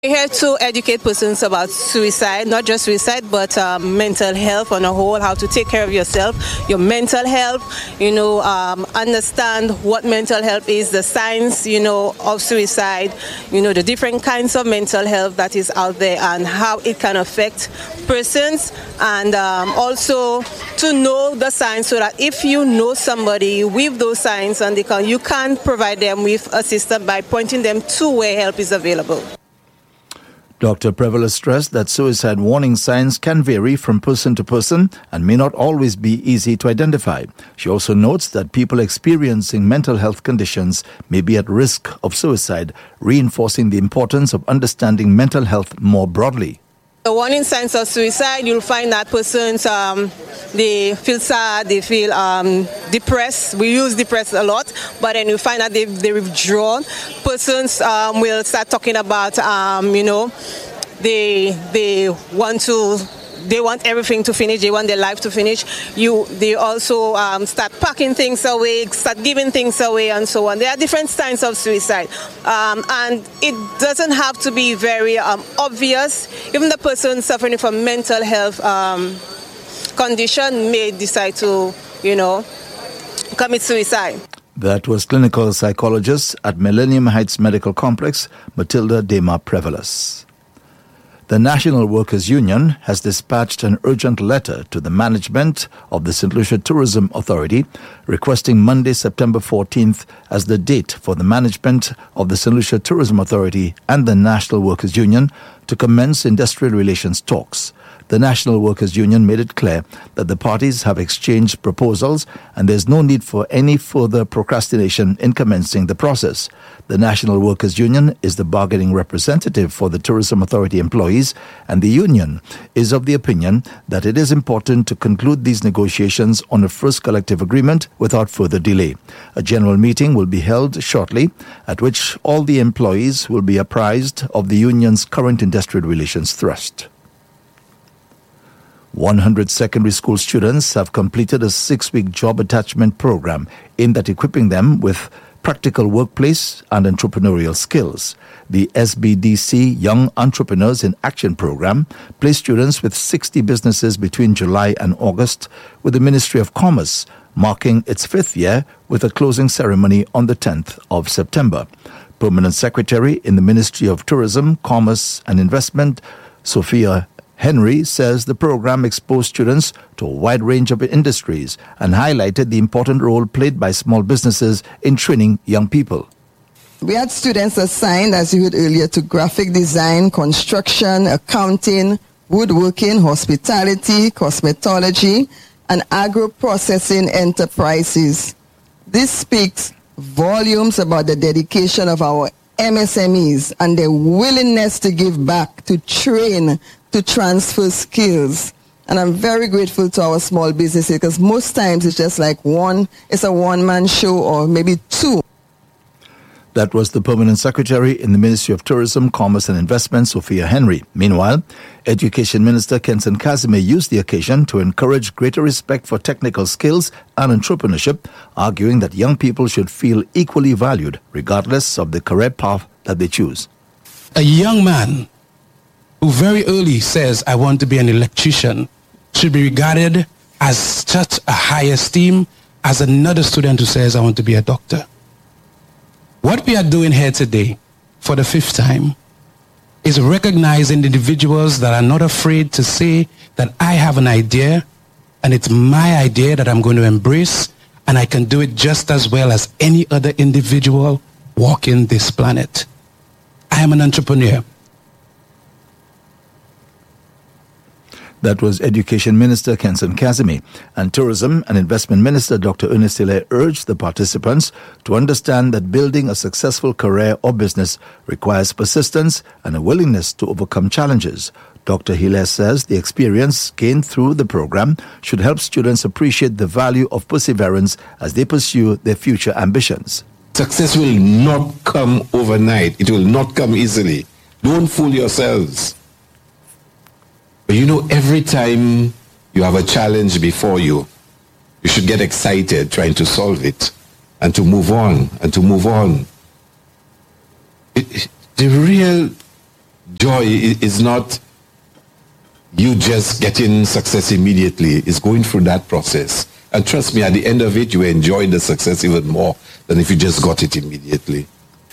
We're here to educate persons about suicide, not just suicide, but mental health on a whole, how to take care of yourself, your mental health, understand what mental health is, the science, of suicide, the different kinds of mental health that is out there and how it can affect persons, and also to know the signs so that if you know somebody with those signs and you can provide them with assistance by pointing them to where help is available. Dr. Prevola stressed that suicide warning signs can vary from person to person and may not always be easy to identify. She also notes that people experiencing mental health conditions may be at risk of suicide, reinforcing the importance of understanding mental health more broadly. The warning signs of suicide, you'll find that persons, they feel sad, they feel depressed. We use depressed a lot, but then you find that they withdraw. Persons will start talking about, they want everything to finish. They want their life to finish. They also start packing things away, start giving things away, and so on. There are different signs of suicide, and it doesn't have to be very obvious. Even the person suffering from mental health condition may decide to, commit suicide. That was clinical psychologist at Millennium Heights Medical Complex, Matilda Dema Prevolas. The National Workers' Union has dispatched an urgent letter to the management of the St. Lucia Tourism Authority requesting Monday, September 14th as the date for the management of the St. Lucia Tourism Authority and the National Workers' Union to commence industrial relations talks. The National Workers' Union made it clear that the parties have exchanged proposals and there's no need for any further procrastination in commencing the process. The National Workers' Union is the bargaining representative for the Tourism Authority employees, and the union is of the opinion that it is important to conclude these negotiations on a first collective agreement without further delay. A general meeting will be held shortly, at which all the employees will be apprised of the union's current industrial relations thrust. 100 secondary school students have completed a 6-week job attachment program aimed at equipping them with practical workplace and entrepreneurial skills. The SBDC Young Entrepreneurs in Action program placed students with 60 businesses between July and August, with the Ministry of Commerce marking its 5th year with a closing ceremony on the 10th of September. Permanent Secretary in the Ministry of Tourism, Commerce and Investment, Sophia Henry, says the program exposed students to a wide range of industries and highlighted the important role played by small businesses in training young people. We had students assigned, as you heard earlier, to graphic design, construction, accounting, woodworking, hospitality, cosmetology, and agro-processing enterprises. This speaks volumes about the dedication of our MSMEs and their willingness to give back, to train, to transfer skills. And I'm very grateful to our small businesses because most times it's just like it's a one-man show or maybe two. That was the Permanent Secretary in the Ministry of Tourism, Commerce and Investment, Sophia Henry. Meanwhile, Education Minister Kenson Casimir used the occasion to encourage greater respect for technical skills and entrepreneurship, arguing that young people should feel equally valued regardless of the career path that they choose. A young man who very early says, I want to be an electrician, should be regarded as such a high esteem as another student who says, I want to be a doctor. What we are doing here today, for the 5th time, is recognizing individuals that are not afraid to say that I have an idea, and it's my idea that I'm going to embrace, and I can do it just as well as any other individual walking this planet. I am an entrepreneur. That was Education Minister Kenson Casimir. And Tourism and Investment Minister Dr. Ernest Hilaire urged the participants to understand that building a successful career or business requires persistence and a willingness to overcome challenges. Dr. Hilaire says the experience gained through the program should help students appreciate the value of perseverance as they pursue their future ambitions. Success will not come overnight. It will not come easily. Don't fool yourselves. But every time you have a challenge before you, you should get excited trying to solve it and to move on and to move on. The real joy is not you just getting success immediately. It's going through that process. And trust me, at the end of it, you enjoy the success even more than if you just got it immediately.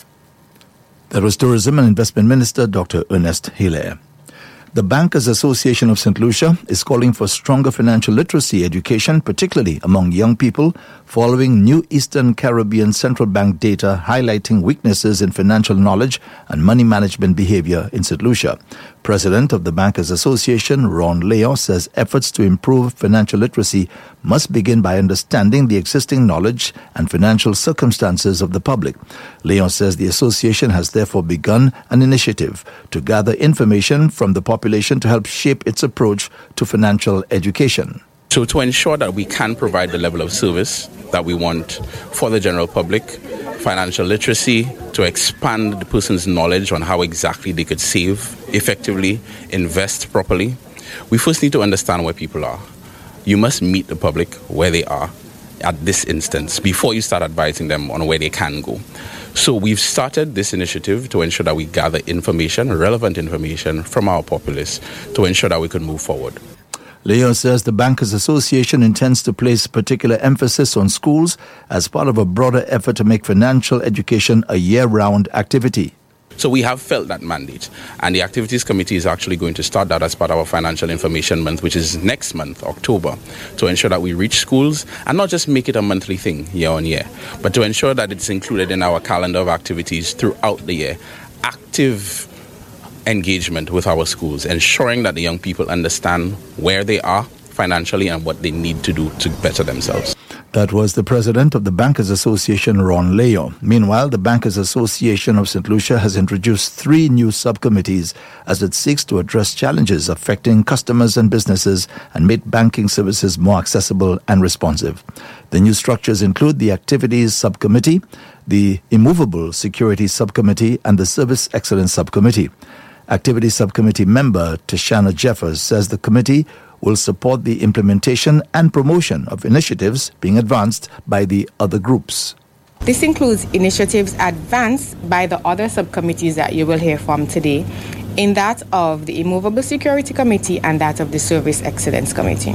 That was Tourism and Investment Minister Dr. Ernest Hilaire. The Bankers Association of St. Lucia is calling for stronger financial literacy education, particularly among young people, following new Eastern Caribbean Central Bank data highlighting weaknesses in financial knowledge and money management behavior in St. Lucia. President of the Bankers Association, Ron Leo, says efforts to improve financial literacy must begin by understanding the existing knowledge and financial circumstances of the public. Leo says the association has therefore begun an initiative to gather information from the population to help shape its approach to financial education. So to ensure that we can provide the level of service that we want for the general public, financial literacy, to expand the person's knowledge on how exactly they could save effectively, invest properly, we first need to understand where people are. You must meet the public where they are at this instance before you start advising them on where they can go. So we've started this initiative to ensure that we gather information, relevant information from our populace to ensure that we can move forward. Leo says the Bankers Association intends to place particular emphasis on schools as part of a broader effort to make financial education a year-round activity. So we have felt that mandate, and the Activities Committee is actually going to start that as part of our Financial Information Month, which is next month, October, to ensure that we reach schools and not just make it a monthly thing year on year, but to ensure that it's included in our calendar of activities throughout the year. Active engagement with our schools, ensuring that the young people understand where they are financially and what they need to do to better themselves. That was the president of the Bankers Association, Ron Leo. Meanwhile, the Bankers Association of St. Lucia has introduced 3 new subcommittees as it seeks to address challenges affecting customers and businesses and make banking services more accessible and responsive. The new structures include the Activities Subcommittee, the Immovable Security Subcommittee, and the Service Excellence Subcommittee. Activities Subcommittee member Tashana Jeffers says the committee will support the implementation and promotion of initiatives being advanced by the other groups. This includes initiatives advanced by the other subcommittees that you will hear from today, in that of the Immovable Security Committee and that of the Service Excellence Committee.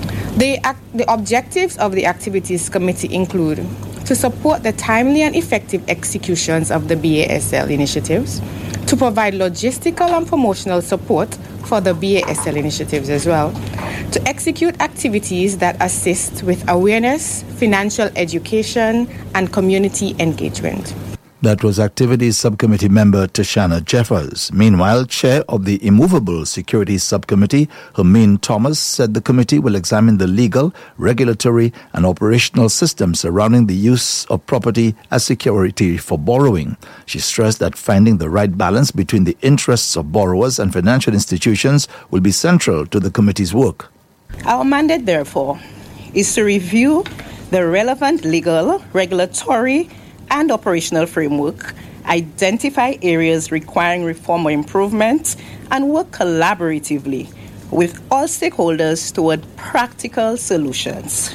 The objectives of the Activities Committee include to support the timely and effective executions of the BASL initiatives, to provide logistical and promotional support for the BASL initiatives as well, to execute activities that assist with awareness, financial education, and community engagement. That was Activities Subcommittee member Tashana Jeffers. Meanwhile, Chair of the Immovable Security Subcommittee, Hermine Thomas, said the committee will examine the legal, regulatory, and operational systems surrounding the use of property as security for borrowing. She stressed that finding the right balance between the interests of borrowers and financial institutions will be central to the committee's work. Our mandate, therefore, is to review the relevant legal, regulatory, and operational framework, identify areas requiring reform or improvement, and work collaboratively with all stakeholders toward practical solutions.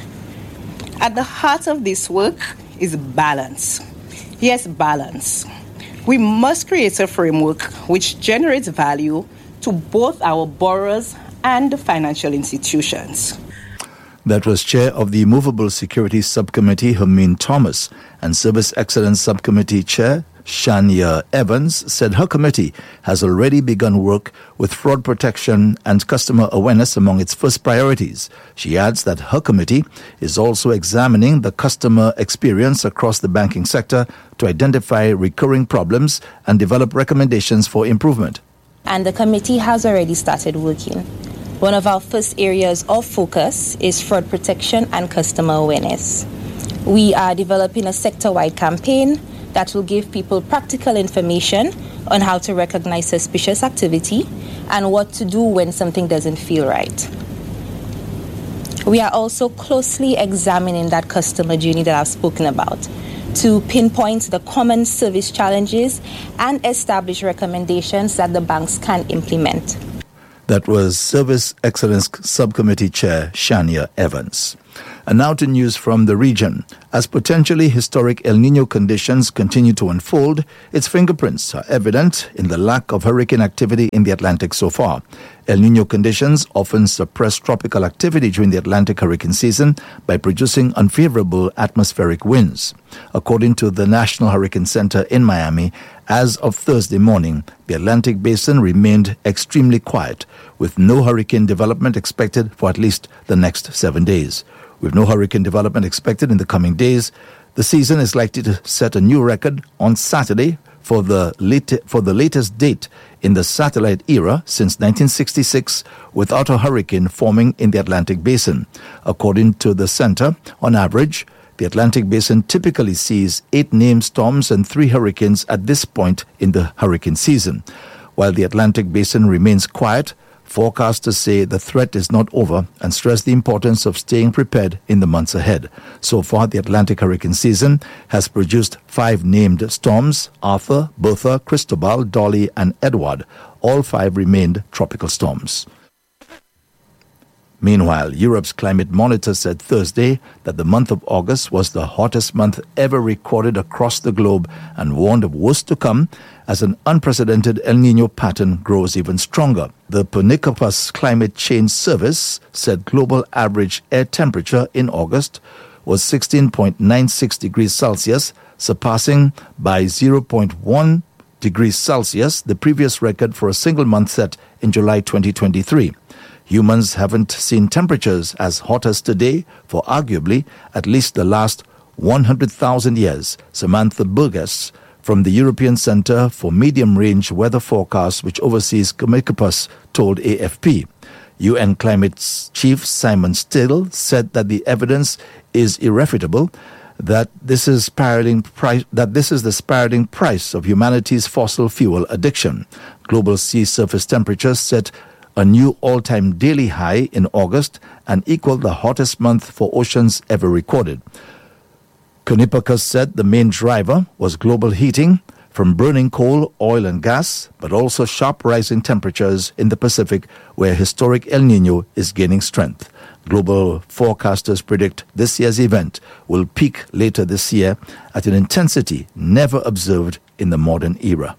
At the heart of this work is balance. Yes, balance. We must create a framework which generates value to both our borrowers and financial institutions. That was Chair of the Immovable Security Subcommittee, Hermine Thomas, and Service Excellence Subcommittee Chair, Shania Evans, said her committee has already begun work with fraud protection and customer awareness among its first priorities. She adds that her committee is also examining the customer experience across the banking sector to identify recurring problems and develop recommendations for improvement. And the committee has already started working. One of our first areas of focus is fraud protection and customer awareness. We are developing a sector-wide campaign that will give people practical information on how to recognize suspicious activity and what to do when something doesn't feel right. We are also closely examining that customer journey that I've spoken about to pinpoint the common service challenges and establish recommendations that the banks can implement. That was Service Excellence Subcommittee Chair Shania Evans. And now to news from the region. As potentially historic El Niño conditions continue to unfold, its fingerprints are evident in the lack of hurricane activity in the Atlantic so far. El Niño conditions often suppress tropical activity during the Atlantic hurricane season by producing unfavorable atmospheric winds. According to the National Hurricane Center in Miami, as of Thursday morning, the Atlantic basin remained extremely quiet, with no hurricane development expected for at least the next 7 days. With no hurricane development expected in the coming days, the season is likely to set a new record on Saturday for the latest date in the satellite era since 1966 without a hurricane forming in the Atlantic basin. According to the center, on average, the Atlantic basin typically sees 8 named storms and 3 hurricanes at this point in the hurricane season. While the Atlantic basin remains quiet, forecasters say the threat is not over and stress the importance of staying prepared in the months ahead. So far, the Atlantic hurricane season has produced 5 named storms: Arthur, Bertha, Cristobal, Dolly, and Edward. All 5 remained tropical storms. Meanwhile, Europe's climate monitor said Thursday that the month of August was the hottest month ever recorded across the globe and warned of worse to come as an unprecedented El Niño pattern grows even stronger. The PNICOPAS Climate Change Service said global average air temperature in August was 16.96 degrees Celsius, surpassing by 0.1 degrees Celsius the previous record for a single month set in July 2023. Humans haven't seen temperatures as hot as today for arguably at least the last 100,000 years, Samantha Burgess from the European Centre for Medium-Range Weather Forecasts, which oversees PNICOPAS, told AFP. UN Climate Chief Simon Still said that the evidence is irrefutable that this is the spiraling price of humanity's fossil fuel addiction. Global sea surface temperatures set a new all-time daily high in August and equaled the hottest month for oceans ever recorded. PNICOPAS said the main driver was global heating from burning coal, oil and gas, but also sharp rising temperatures in the Pacific where historic El Niño is gaining strength. Global forecasters predict this year's event will peak later this year at an intensity never observed in the modern era.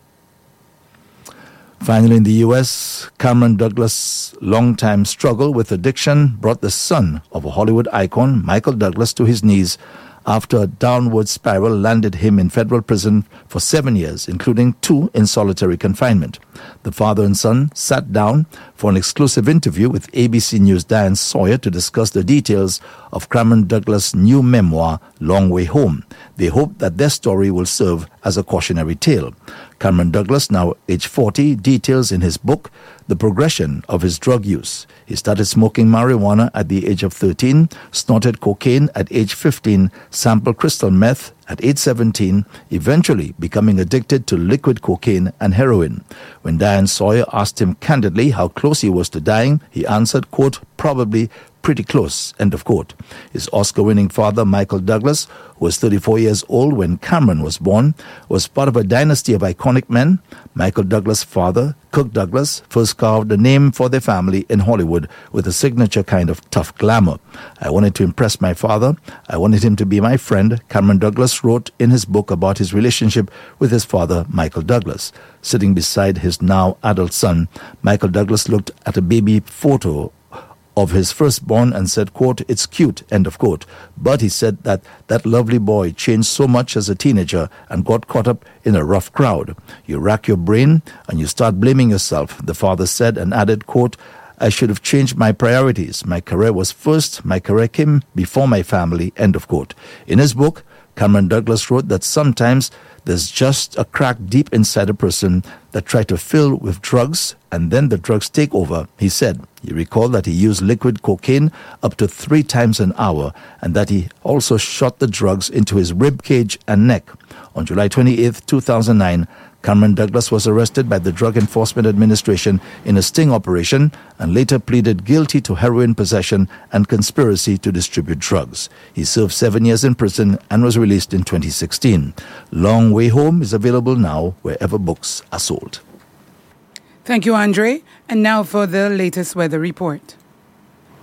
Finally, in the U.S., Cameron Douglas' longtime struggle with addiction brought the son of a Hollywood icon, Michael Douglas, to his knees after a downward spiral landed him in federal prison for 7 years, including 2 in solitary confinement. The father and son sat down for an exclusive interview with ABC News' Diane Sawyer to discuss the details of Cameron Douglas' new memoir, Long Way Home. They hope that their story will serve as a cautionary tale. Cameron Douglas, now age 40, details in his book the progression of his drug use. He started smoking marijuana at the age of 13, snorted cocaine at age 15, sampled crystal meth at age 17, eventually becoming addicted to liquid cocaine and heroin. When Diane Sawyer asked him candidly how close he was to dying, he answered, quote, "Probably pretty close," end of quote. His Oscar-winning father, Michael Douglas, who was 34 years old when Cameron was born, was part of a dynasty of iconic men. Michael Douglas' father, Kirk Douglas, first carved a name for their family in Hollywood with a signature kind of tough glamour. "I wanted to impress my father. I wanted him to be my friend," Cameron Douglas wrote in his book about his relationship with his father, Michael Douglas. Sitting beside his now adult son, Michael Douglas looked at a baby photo of his firstborn and said, quote, "It's cute," end of quote. But he said that lovely boy changed so much as a teenager and got caught up in a rough crowd. "You rack your brain and you start blaming yourself," the father said, and added, quote, "I should have changed my priorities. My career was first. My career came before my family," end of quote. In his book, Cameron Douglas wrote that sometimes there's just a crack deep inside a person that try to fill with drugs and then the drugs take over. He said he recalled that he used liquid cocaine up to 3 times an hour and that he also shot the drugs into his rib cage and neck. On July 28, 2009, Cameron Douglas was arrested by the Drug Enforcement Administration in a sting operation and later pleaded guilty to heroin possession and conspiracy to distribute drugs. He served 7 years in prison and was released in 2016. Long Way Home is available now wherever books are sold. Thank you, Andre. And now for the latest weather report.